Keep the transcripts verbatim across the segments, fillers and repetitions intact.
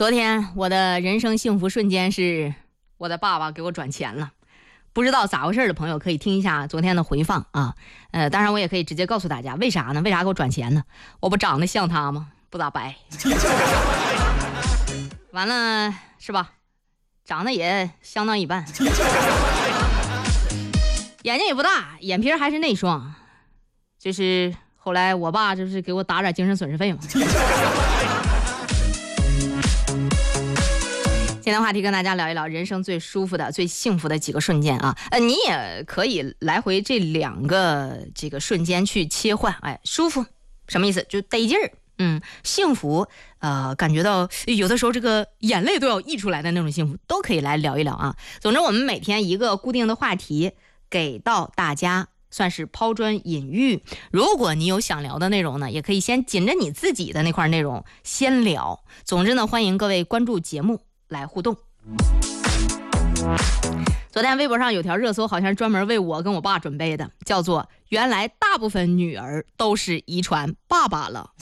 昨天我的人生幸福瞬间是我的爸爸给我转钱了，不知道咋回事的朋友可以听一下昨天的回放啊。呃，当然我也可以直接告诉大家为啥呢？为啥给我转钱呢？我不长得像他吗？不咋白，完了是吧？长得也相当一般，眼睛也不大，眼皮还是内双，就是后来我爸就是给我打点精神损失费嘛。今天话题跟大家聊一聊人生最舒服的最幸福的几个瞬间啊，呃，你也可以来回这两个这个瞬间去切换。哎，舒服什么意思？就得劲儿，嗯，幸福，呃，感觉到有的时候这个眼泪都要溢出来的那种幸福，都可以来聊一聊啊。总之，我们每天一个固定的话题给到大家，算是抛砖引玉。如果你有想聊的内容呢，也可以先紧着你自己的那块内容先聊。总之呢，欢迎各位关注节目来互动。昨天微博上有条热搜，好像是专门为我跟我爸准备的，叫做原来大部分女儿都是遗传爸爸了。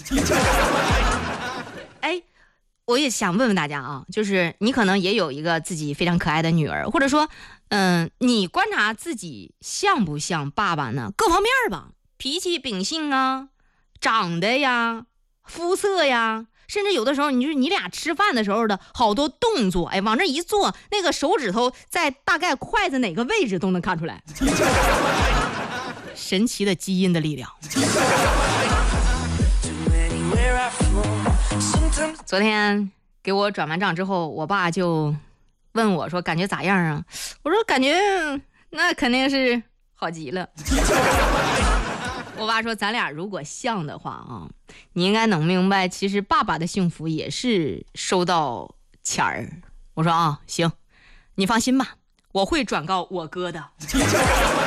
哎，我也想问问大家啊，就是你可能也有一个自己非常可爱的女儿，或者说嗯，你观察自己像不像爸爸呢？各方面吧，脾气秉性啊，长得呀，肤色呀，甚至有的时候，你就是你俩吃饭的时候的好多动作，哎，往这一坐，那个手指头在大概筷子哪个位置都能看出来，神奇的基因的力量。昨天给我转完账之后，我爸就问我说：“感觉咋样啊？”我说：“感觉那肯定是好极了。”我爸说：“咱俩如果像的话啊，你应该能明白，其实爸爸的幸福也是收到钱儿。”我说：“啊，行，你放心吧，我会转告我哥的。”